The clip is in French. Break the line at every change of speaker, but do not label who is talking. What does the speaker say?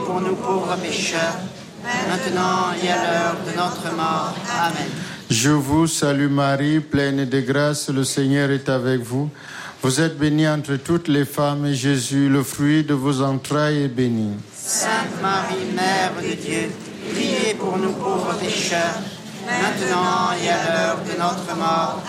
pour nous pauvres pécheurs, maintenant et à l'heure de notre mort. Amen.
Je vous salue Marie, pleine de grâce, le Seigneur est avec vous. Vous êtes bénie entre toutes les femmes et Jésus, le fruit de vos entrailles, est béni.
Sainte Marie, Mère de Dieu, priez pour nous pauvres pécheurs, maintenant et à l'heure de notre mort.